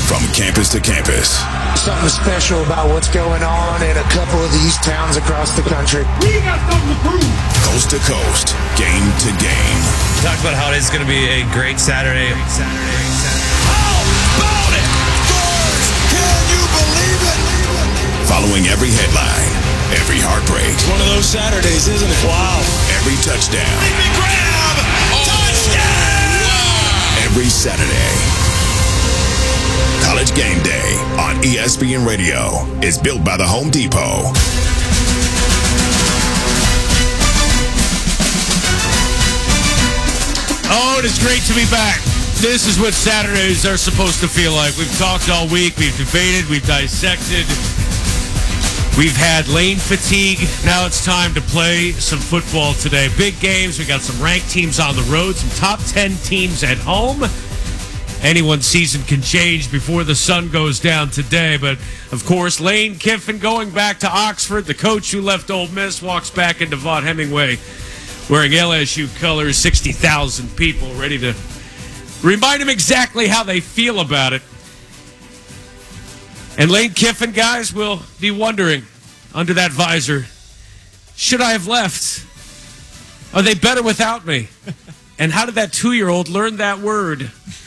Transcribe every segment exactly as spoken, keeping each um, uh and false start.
From campus to campus. Something special about what's going on in a couple of these towns across the country. We got something to prove. Coast to coast, game to game. We talked about how it is going to be a great Saturday. Great Saturday. Great Saturday. How about it? Birds, can you believe it? Following every headline, every heartbreak. It's one of those Saturdays, isn't it? Wow. Every touchdown. Big grab! Oh. Touchdown! Wow. Every Saturday. College Game Day on E S P N Radio is built by the Home Depot. Oh, it is great to be back. This is what Saturdays are supposed to feel like. We've talked all week. We've debated. We've dissected. We've had lane fatigue. Now it's time to play some football today. Big games. We got some ranked teams on the road, some top ten teams at home. Anyone's season can change before the sun goes down today. But, of course, Lane Kiffin going back to Oxford. The coach who left Ole Miss walks back into Vaught Hemingway wearing L S U colors. sixty thousand people ready to remind him exactly how they feel about it. And Lane Kiffin, guys, will be wondering, under that visor, should I have left? Are they better without me? And how did that two-year-old learn that word?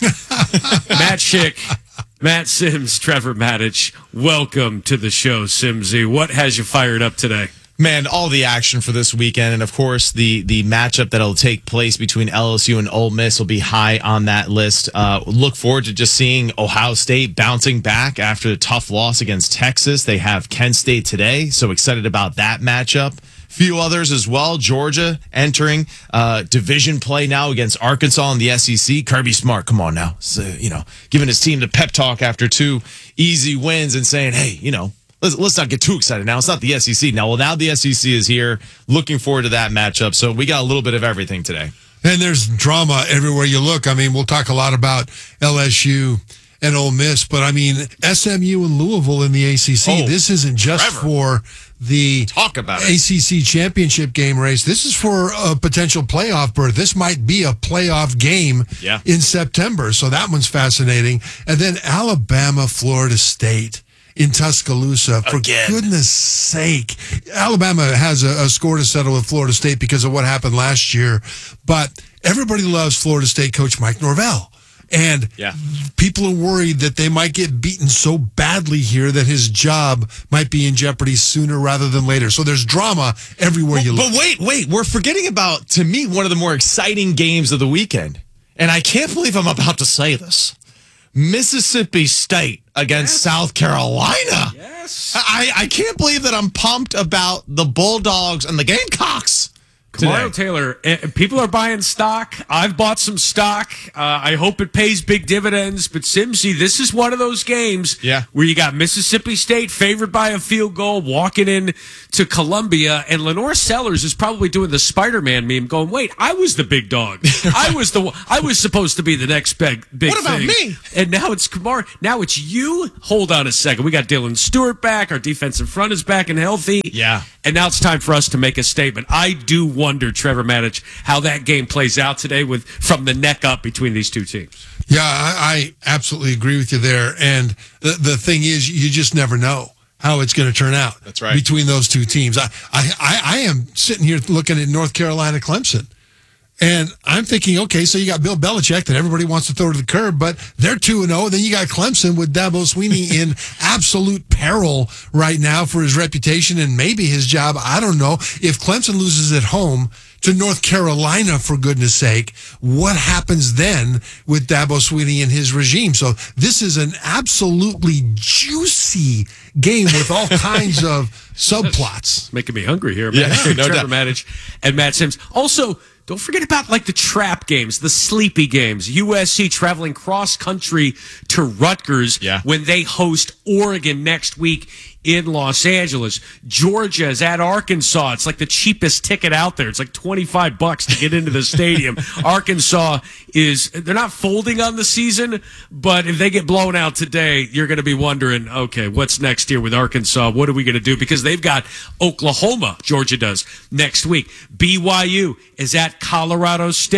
Matt Schick, Matt Sims, Trevor Mattich, welcome to the show, Simsy. What has you fired up today? Man, all the action for this weekend, and of course, the the matchup that'll take place between L S U and Ole Miss will be high on that list. Uh, look forward to just seeing Ohio State bouncing back after a tough loss against Texas. They have Kent State today, so excited about that matchup. Few others as well. Georgia entering uh, division play now against Arkansas in the S E C. Kirby Smart, come on now, so, you know, giving his team the pep talk after two easy wins and saying, hey, you know. Let's, let's not get too excited now. It's not the S E C now. Well, now the S E C is here. Looking forward to that matchup. So we got a little bit of everything today. And there's drama everywhere you look. I mean, we'll talk a lot about L S U and Ole Miss, but I mean, S M U and Louisville in the A C C. Oh, this isn't just Trevor. for the Talk about it. A C C championship game race. This is for a potential playoff berth. This might be a playoff game yeah. in September. So that one's fascinating. And then Alabama, Florida State in Tuscaloosa. For Again. goodness sake. Alabama has a, a score to settle with Florida State because of what happened last year. But everybody loves Florida State coach Mike Norvell. And yeah. people are worried that they might get beaten so badly here that his job might be in jeopardy sooner rather than later. So there's drama everywhere But, you look. but wait, wait. We're forgetting about, to me, one of the more exciting games of the weekend. And I can't believe I'm about to say this. Mississippi State against yes. South Carolina. Yes. I, I can't believe that I'm pumped about the Bulldogs and the Gamecocks. Kamaro Taylor, people are buying stock. I've bought some stock. Uh, I hope it pays big dividends. But, Simsy, this is one of those games yeah. where you got Mississippi State favored by a field goal walking in to Columbia. And Lenore Sellers is probably doing the Spider-Man meme going, wait, I was the big dog. I was the I was supposed to be the next big, big What about thing. me? And now it's Kamar. Now it's you. Hold on a second. We got Dylan Stewart back. Our defensive front is back and healthy. Yeah. And now it's time for us to make a statement. I do wonder, Trevor Mattich, how that game plays out today with from the neck up between these two teams. Yeah, I, I absolutely agree with you there. And the, the thing is, you just never know how it's going to turn out. That's right. Between those two teams. I, I, I, I am sitting here looking at North Carolina Clemson. And I'm thinking, okay, so you got Bill Belichick that everybody wants to throw to the curb, but they're two and oh. Then you got Clemson with Dabo Swinney in absolute peril right now for his reputation and maybe his job. I don't know. If Clemson loses at home to North Carolina, for goodness sake, what happens then with Dabo Swinney and his regime? So this is an absolutely juicy game with all kinds of subplots. Making me hungry here, man. Yeah, no Trevor doubt. Mattich and Matt Sims. Also, don't forget about like the trap games, the sleepy games. U S C traveling cross country to Rutgers yeah. when they host Oregon next week in Los Angeles. Georgia is at Arkansas. It's like the cheapest ticket out there. It's like twenty-five bucks to get into the stadium. Arkansas is, they're not folding on the season, but if they get blown out today, you're going to be wondering, okay, what's next here with Arkansas? What are we going to do? Because they've got Oklahoma, Georgia does, next week. B Y U is at Colorado State.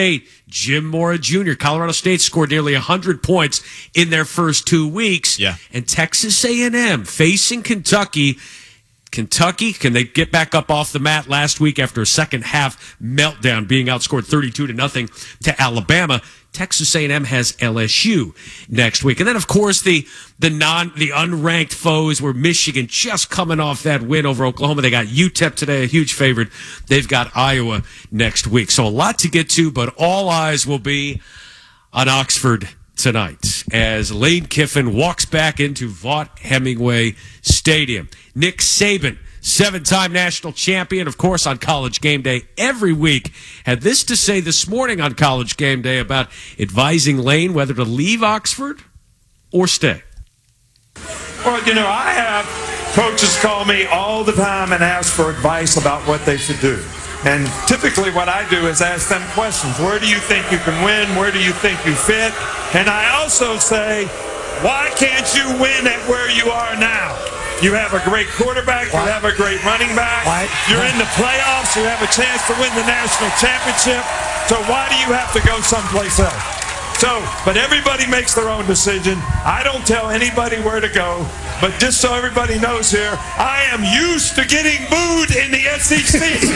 Jim Mora Junior Colorado State scored nearly one hundred points in their first two weeks. Yeah. And Texas A and M facing Kentucky. Kentucky, can they get back up off the mat last week after a second half meltdown, being outscored thirty-two to nothing to Alabama? Texas A and M has L S U next week. And then, of course, the the non the unranked foes were Michigan, just coming off that win over Oklahoma. They got U T E P today, a huge favorite. They've got Iowa next week. So a lot to get to, but all eyes will be on Oxford tonight as Lane Kiffin walks back into Vaught Hemingway Stadium. Nick Saban, seven-time national champion, of course, on College Game Day every week, had this to say this morning on College Game Day about advising Lane whether to leave Oxford or stay. Well, you know, I have coaches call me all the time and ask for advice about what they should do. And typically what I do is ask them questions. Where do you think you can win? Where do you think you fit? And I also say, why can't you win at where you are now? You have a great quarterback. You have a great running back. You're in the playoffs. You have a chance to win the national championship. So why do you have to go someplace else? So, but everybody makes their own decision. I don't tell anybody where to go. But just so everybody knows here, I am used to getting booed in the S E C.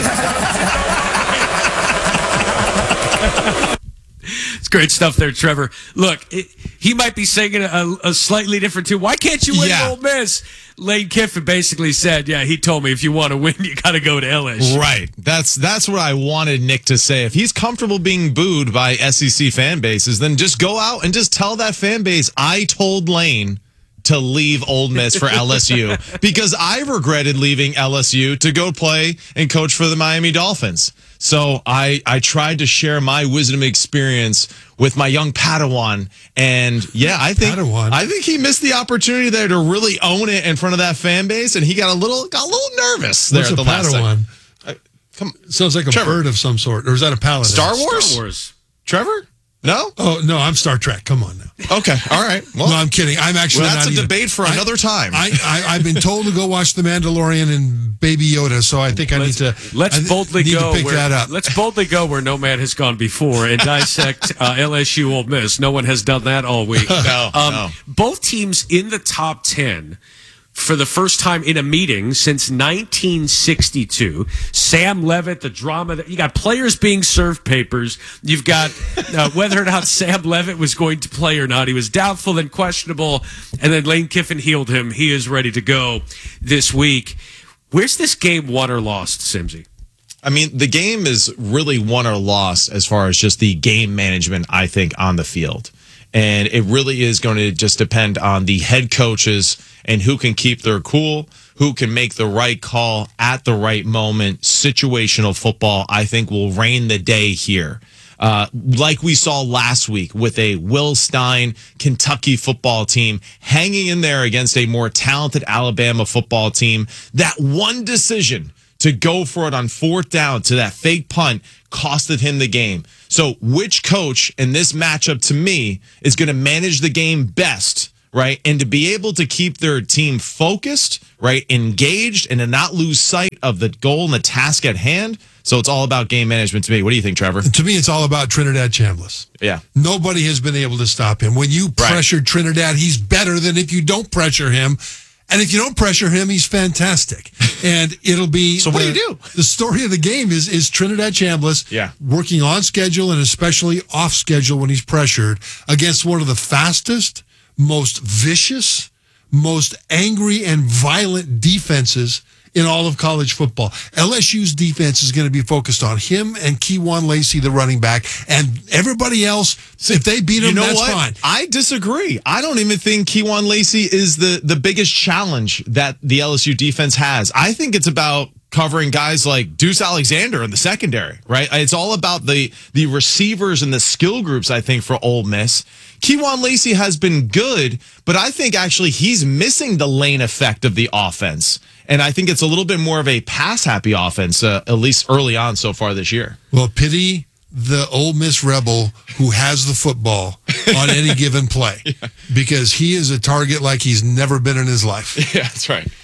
It's great stuff there, Trevor. Look, it, he might be singing a, a slightly different tune. Why can't you win Yeah. Ole Miss? Lane Kiffin basically said, yeah, he told me if you want to win, you got to go to L S U. Right. That's that's what I wanted Nick to say. If he's comfortable being booed by S E C fan bases, then just go out and just tell that fan base, I told Lane to leave Ole Miss for L S U because I regretted leaving L S U to go play and coach for the Miami Dolphins. So I, I tried to share my wisdom experience with my young Padawan. And yeah, I think Padawan. I think he missed the opportunity there to really own it in front of that fan base, and he got a little got a little nervous there What's at a the last Padawan? second. Come, Sounds like a Trevor. bird of some sort. Or is that a paladin? Star Wars? Star Wars. Trevor? No? Oh, no, I'm Star Trek. Come on now. Okay. All right. Well, No, I'm kidding. I'm actually well, that's not a even- debate for I- another time. I, I, I've been told to go watch The Mandalorian and Baby Yoda, so I think I Let's, need to let's I th- boldly need go to pick where, that up. Let's boldly go where no man has gone before and dissect uh, L S U Ole Miss. No one has done that all week. No, um, no. Both teams in the top ten for the first time in a meeting since nineteen sixty-two. Sam Levitt, the drama that you got players being served papers. You've got uh, whether or not Sam Levitt was going to play or not. He was doubtful, then questionable, and then Lane Kiffin healed him. He is ready to go this week. Where's this game won or lost, Simsy? I mean, the game is really won or lost as far as just the game management, I think, on the field. And it really is going to just depend on the head coaches and who can keep their cool, who can make the right call at the right moment. Situational football, I think, will reign the day here. Uh, like we saw last week with a Will Stein Kentucky football team hanging in there against a more talented Alabama football team. That one decision to go for it on fourth down to that fake punt costed him the game. So which coach in this matchup, to me, is going to manage the game best, right? And to be able to keep their team focused, right, engaged, and to not lose sight of the goal and the task at hand. So it's all about game management to me. What do you think, Trevor? To me, it's all about Trinidad Chambliss. Yeah. Nobody has been able to stop him. When you Right. pressure Trinidad, he's better than if you don't pressure him. And if you don't pressure him, he's fantastic. And it'll be. So what do the- you do? The story of the game is is Trinidad Chambliss Yeah. working on schedule and especially off schedule when he's pressured against one of the fastest, most vicious, most angry and violent defenses in all of college football. L S U's defense is going to be focused on him and Keywan Lacey, the running back, and everybody else. If they beat him, you know that's what? fine. I disagree. I don't even think Keywan Lacey is the, the biggest challenge that the L S U defense has. I think it's about covering guys like Deuce Alexander in the secondary, right? It's all about the the receivers and the skill groups, I think, for Ole Miss. Keywan Lacey has been good, but I think actually he's missing the lane effect of the offense. And I think it's a little bit more of a pass-happy offense, uh, at least early on so far this year. Well, pity the Ole Miss Rebel who has the football on any given play, because he is a target like he's never been in his life. Yeah, that's right.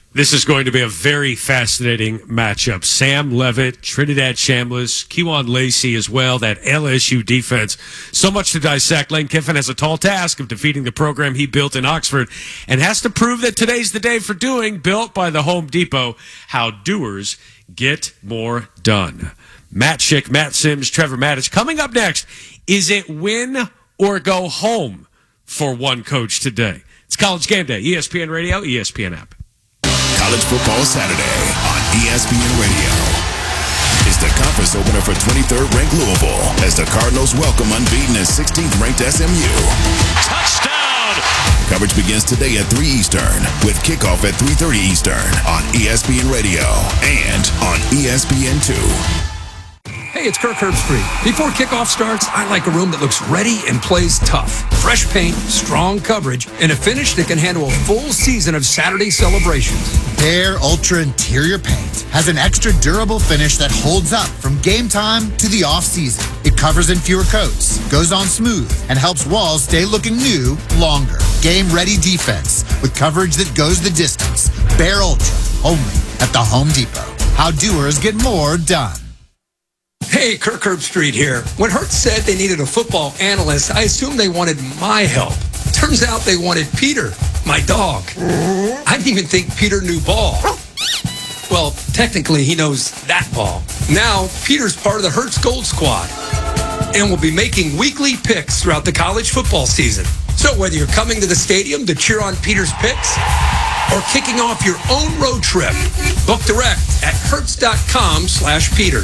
This is going to be a very fascinating matchup. Sam Levitt, Trinidad Chambliss, Kewan Lacey as well, that L S U defense. So much to dissect. Lane Kiffin has a tall task of defeating the program he built in Oxford and has to prove that today's the day for doing, built by the Home Depot, how doers get more done. Matt Schick, Matt Sims, Trevor Maddich. Coming up next, is it win or go home for one coach today? It's College Game Day, E S P N Radio, E S P N app. College Football Saturday on E S P N Radio. It's the conference opener for twenty-third ranked Louisville as the Cardinals welcome unbeaten and sixteenth ranked S M U. Touchdown! Coverage begins today at three Eastern with kickoff at three thirty Eastern on E S P N Radio and on E S P N two. Hey, it's Kirk Herbstreit. Before kickoff starts, I like a room that looks ready and plays tough. Fresh paint, strong coverage, and a finish that can handle a full season of Saturday celebrations. Behr Ultra Interior Paint has an extra durable finish that holds up from game time to the off-season. It covers in fewer coats, goes on smooth, and helps walls stay looking new longer. Game-ready defense with coverage that goes the distance. Behr Ultra, only at the Home Depot. How doers get more done. Hey, Kirk Herbstreit here. When Hertz said they needed a football analyst, I assumed they wanted my help. Turns out they wanted Peter, my dog. I didn't even think Peter knew ball. Well, technically, he knows that ball. Now, Peter's part of the Hertz Gold Squad and will be making weekly picks throughout the college football season. So whether you're coming to the stadium to cheer on Peter's picks or kicking off your own road trip, book direct at hertz.com slash Peter.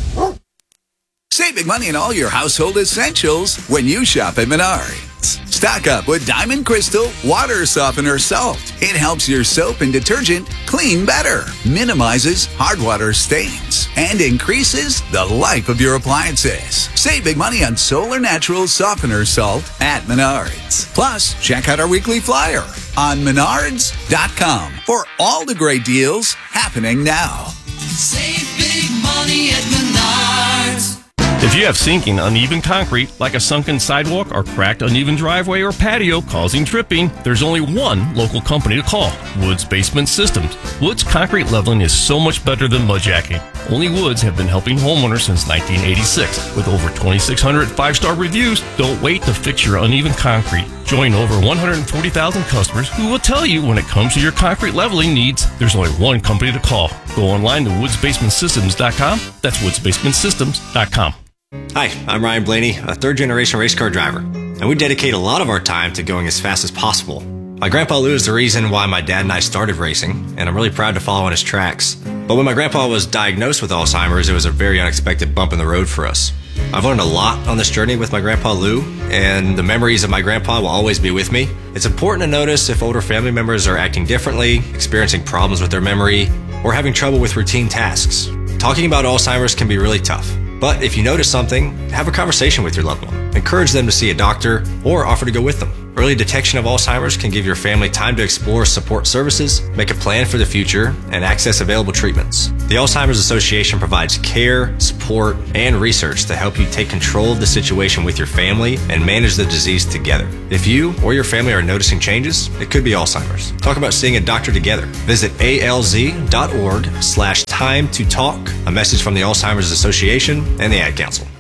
Save big money on all your household essentials when you shop at Menards. Stock up with Diamond Crystal Water Softener Salt. It helps your soap and detergent clean better, minimizes hard water stains, and increases the life of your appliances. Save big money on Solar Natural Softener Salt at Menards. Plus, check out our weekly flyer on menards dot com for all the great deals happening now. Save big money at Menards. If you have sinking, uneven concrete, like a sunken sidewalk or cracked, uneven driveway or patio causing tripping, there's only one local company to call, Woods Basement Systems. Woods concrete leveling is so much better than mudjacking. Only Woods have been helping homeowners since nineteen eighty-six. With over twenty-six hundred five-star reviews, don't wait to fix your uneven concrete. Join over one hundred forty thousand customers who will tell you when it comes to your concrete leveling needs, there's only one company to call. Go online to woods basement systems dot com. That's woods basement systems dot com. Hi, I'm Ryan Blaney, a third-generation race car driver, and we dedicate a lot of our time to going as fast as possible. My grandpa Lou is the reason why my dad and I started racing, and I'm really proud to follow in his tracks. But when my grandpa was diagnosed with Alzheimer's, it was a very unexpected bump in the road for us. I've learned a lot on this journey with my grandpa Lou, and the memories of my grandpa will always be with me. It's important to notice if older family members are acting differently, experiencing problems with their memory, or having trouble with routine tasks. Talking about Alzheimer's can be really tough. But if you notice something, have a conversation with your loved one. Encourage them to see a doctor or offer to go with them. Early detection of Alzheimer's can give your family time to explore support services, make a plan for the future, and access available treatments. The Alzheimer's Association provides care, support, and research to help you take control of the situation with your family and manage the disease together. If you or your family are noticing changes, it could be Alzheimer's. Talk about seeing a doctor together. Visit alz.org slash time to talk. A message from the Alzheimer's Association and the Ad Council.